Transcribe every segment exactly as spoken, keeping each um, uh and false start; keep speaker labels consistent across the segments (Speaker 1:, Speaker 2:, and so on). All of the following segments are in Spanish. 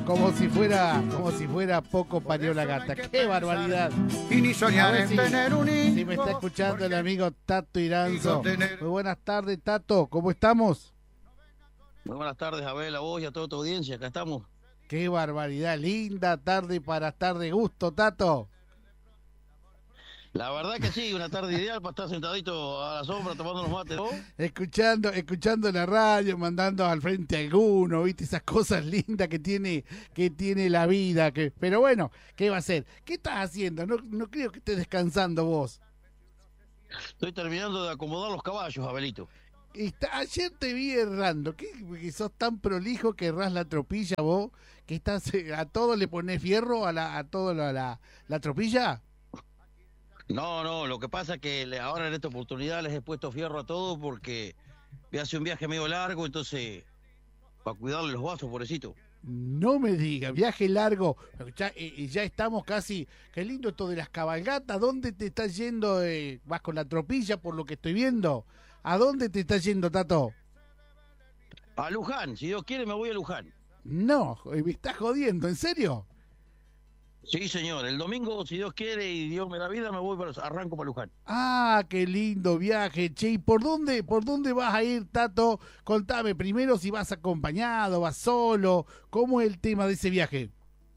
Speaker 1: como si fuera, como si fuera poco parió la gata. ¡Qué barbaridad!
Speaker 2: Y ni soñar en
Speaker 1: si,
Speaker 2: tener un hijo.
Speaker 1: si me está escuchando el amigo Tato Iranzo. Muy buenas tardes, Tato. ¿Cómo estamos?
Speaker 3: Muy buenas tardes, Abel, a vos y a toda tu audiencia. Acá estamos.
Speaker 1: ¡Qué barbaridad! Linda tarde para estar de gusto, Tato.
Speaker 3: La verdad que sí, una tarde ideal para estar sentadito a la sombra tomando unos mates, ¿no?
Speaker 1: Escuchando, escuchando la radio, mandando al frente a alguno, viste, esas cosas lindas que tiene, que tiene la vida, que, pero bueno, ¿qué va a hacer? ¿Qué estás haciendo? No, no creo que estés descansando vos.
Speaker 3: Estoy terminando de acomodar los caballos, Abelito.
Speaker 1: Está, ayer te vi errando, ¿qué, que sos tan prolijo que errás la tropilla vos, que estás, a todo le ponés fierro, a la, a todo la, la, la tropilla?
Speaker 3: No, no, lo que pasa es que le- ahora en esta oportunidad les he puesto fierro a todo porque voy a hacer un viaje medio largo, entonces, para cuidarle los vasos, pobrecito.
Speaker 1: No me digas, viaje largo, ya, eh, ya estamos casi, qué lindo esto de las cabalgatas, ¿dónde te estás yendo? Eh, ¿Vas con la tropilla por lo que estoy viendo? ¿A dónde te estás yendo, Tato?
Speaker 3: A Luján, si Dios quiere me voy a Luján.
Speaker 1: No, eh, me estás jodiendo, ¿en serio?
Speaker 3: Sí, señor, el domingo, si Dios quiere y Dios me da vida, me voy para, arranco para Luján.
Speaker 1: Ah, qué lindo viaje, che, ¿y por dónde, por dónde vas a ir, Tato? Contame primero si vas acompañado, vas solo, ¿cómo es el tema de ese viaje?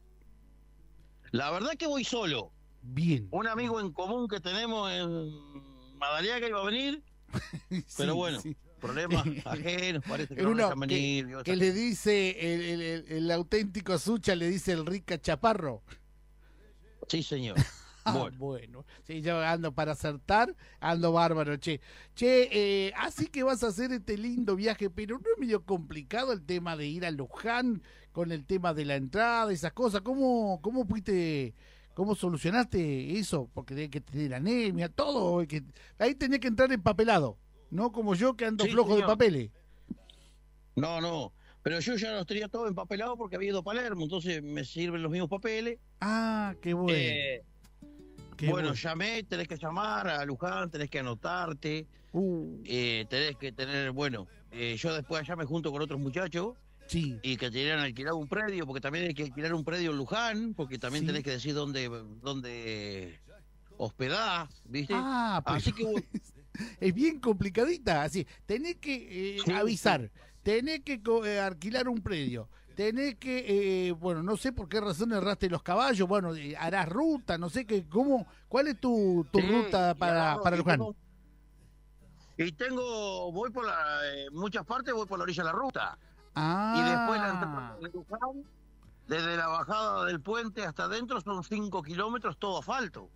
Speaker 3: La verdad que voy solo.
Speaker 1: Bien.
Speaker 3: Un amigo en común que tenemos en Madariaga iba a venir, pero
Speaker 1: Sí,
Speaker 3: bueno,
Speaker 1: sí.
Speaker 3: problemas ajenos, parece que
Speaker 1: Es
Speaker 3: no
Speaker 1: uno
Speaker 3: dejan
Speaker 1: que,
Speaker 3: venir. Dios,
Speaker 1: que le dice, el, el- el- el auténtico Sucha le dice el rica Chaparro.
Speaker 3: Sí, señor.
Speaker 1: Ah,
Speaker 3: Bueno,
Speaker 1: bueno, sí, yo ando para acertar, ando bárbaro, che. Che, eh, así que vas a hacer este lindo viaje, pero no es medio complicado el tema de ir a Luján con el tema de la entrada, esas cosas. ¿Cómo, cómo fuiste, cómo solucionaste eso? Porque tenés que tener anemia, todo. Que, ahí tenés que entrar empapelado, no como yo que ando
Speaker 3: Sí,
Speaker 1: flojo de
Speaker 3: señor.
Speaker 1: papeles.
Speaker 3: no, no. Pero yo ya los tenía todo empapelado porque había ido a Palermo, entonces me sirven los mismos papeles.
Speaker 1: Ah, qué bueno.
Speaker 3: Eh,
Speaker 1: qué
Speaker 3: bueno, llamé, tenés que llamar a Luján, tenés que anotarte,
Speaker 1: Uh,
Speaker 3: eh, tenés que tener, bueno, eh, yo después allá me junto con otros muchachos
Speaker 1: sí,
Speaker 3: y que tenían alquilado un predio, porque también hay que alquilar un predio en Luján, porque también
Speaker 1: Sí.
Speaker 3: tenés que decir dónde, dónde hospedás, ¿viste?
Speaker 1: ah, pero
Speaker 3: Así que bueno,
Speaker 1: es bien complicadita, así, tenés que eh,
Speaker 3: Sí,
Speaker 1: avisar, tenés que co- eh, alquilar un predio, tenés que, eh, bueno, no sé por qué razón erraste los caballos, bueno, eh, harás ruta, no sé qué, cómo, ¿cuál es tu, tu
Speaker 3: sí,
Speaker 1: ruta
Speaker 3: y
Speaker 1: para,
Speaker 3: agarro-
Speaker 1: para
Speaker 3: y
Speaker 1: Luján?
Speaker 3: tengo- Y tengo, voy por la, eh, muchas partes voy por la orilla de la ruta. Y después la
Speaker 1: Ah,
Speaker 3: entrada de Luján, desde la bajada del puente hasta adentro son cinco kilómetros todo asfalto.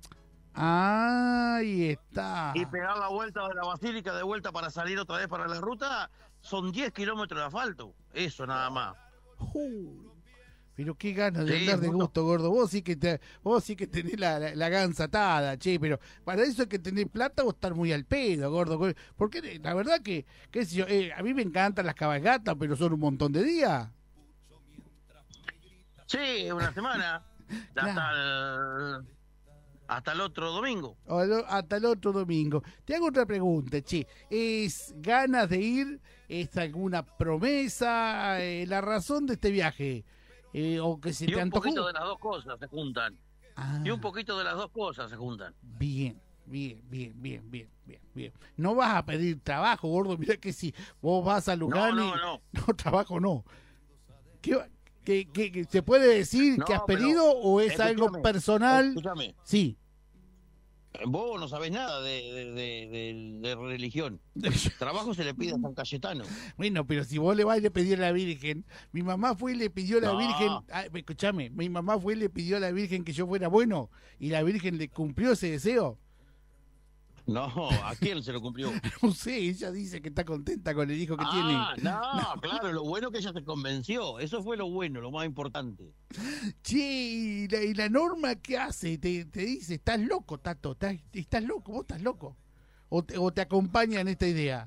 Speaker 1: ahí está.
Speaker 3: Y pegar la vuelta de la basílica de vuelta para salir otra vez para la ruta son diez kilómetros de asfalto. Eso nada más.
Speaker 1: Uh, pero qué ganas de
Speaker 3: Sí,
Speaker 1: andar de
Speaker 3: mucho.
Speaker 1: gusto, gordo. Vos sí que te, vos sí que tenés la, la, la gansa atada, che, pero para eso hay que tener plata o estar muy al pedo, gordo. Porque eh, la verdad que, qué sé yo, eh, a mí me encantan las cabalgatas, pero son un montón de días.
Speaker 3: Sí, una semana. Hasta el, hasta el otro domingo.
Speaker 1: O lo- hasta el otro domingo. Te hago otra pregunta, che. ¿Es ganas de ir? ¿Es alguna promesa? Eh, ¿La razón de este viaje? Eh, ¿O que se
Speaker 3: Y
Speaker 1: te
Speaker 3: un
Speaker 1: antojó?
Speaker 3: poquito de las dos cosas se juntan.
Speaker 1: Ah.
Speaker 3: Y un poquito de las dos cosas se juntan.
Speaker 1: Bien, bien, bien, bien, bien, bien, bien. No vas a pedir trabajo, gordo. Mira que si vos vas a Lugano.
Speaker 3: No, no, no.
Speaker 1: No, trabajo no. ¿Qué, va- qué- qué- qué- ¿Se puede decir
Speaker 3: No,
Speaker 1: que has
Speaker 3: pero,
Speaker 1: pedido o es algo
Speaker 3: escúchame,
Speaker 1: personal?
Speaker 3: Escúchame,
Speaker 1: Sí.
Speaker 3: vos no sabés nada de, de, de- de- de religión. Trabajo se le pide a San Cayetano.
Speaker 1: Bueno, pero si vos le vas y le pedís a la Virgen, mi mamá fue y le pidió a la
Speaker 3: No.
Speaker 1: Virgen, ah, escúchame, mi mamá fue y le pidió a la Virgen que yo fuera bueno y la Virgen le cumplió ese deseo.
Speaker 3: No, ¿a quién se lo cumplió?
Speaker 1: No sé, ella dice que está contenta con el hijo que
Speaker 3: Ah,
Speaker 1: tiene.
Speaker 3: no, claro, lo bueno que ella se convenció. Eso fue lo bueno, lo más importante.
Speaker 1: Che, ¿y la, y la norma qué hace? Te, te dice, estás loco, Tato, estás, estás loco, vos estás loco. O te, o te acompaña en esta idea.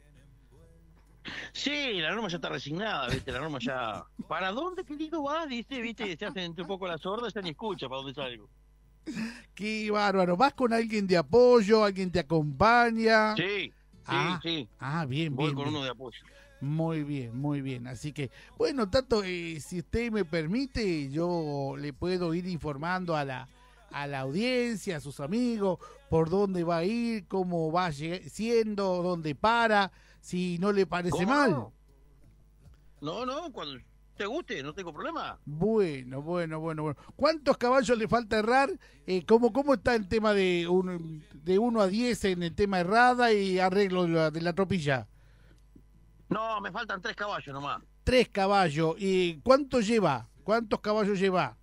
Speaker 3: Sí, la norma ya está resignada, ¿viste? La norma ya... ¿Para dónde, querido, vas? Dice, ¿viste? Se hacen un poco la sorda, ya ni escucha para dónde salgo.
Speaker 1: Qué bárbaro. ¿Vas con alguien de apoyo? ¿Alguien te acompaña?
Speaker 3: Sí, sí,
Speaker 1: Ah,
Speaker 3: sí.
Speaker 1: Ah, bien,
Speaker 3: Voy
Speaker 1: bien.
Speaker 3: con
Speaker 1: bien.
Speaker 3: uno de apoyo.
Speaker 1: Muy bien, muy bien. Así que, bueno, Tato, eh, si usted me permite, yo le puedo ir informando a la, a la audiencia, a sus amigos, por dónde va a ir, cómo va lleg- siendo, dónde para, si no le parece
Speaker 3: ¿Cómo
Speaker 1: mal.
Speaker 3: no? No, no, cuando te guste, no tengo problema.
Speaker 1: Bueno, bueno, bueno, bueno. ¿Cuántos caballos le falta errar? Eh, ¿cómo, ¿Cómo está el tema de, un, de uno a diez en el tema errada y arreglo de la, de la tropilla?
Speaker 3: No, me faltan tres caballos nomás.
Speaker 1: Tres caballos. ¿Y cuánto lleva? ¿Cuántos caballos lleva?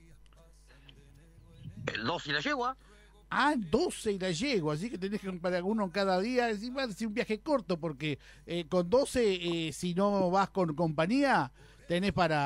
Speaker 3: El dos y la yegua.
Speaker 1: Ah, doce y la llego, así que tenés que comprar uno cada día. Encima es un viaje corto, porque eh, con doce, eh, si no vas con compañía, tenés para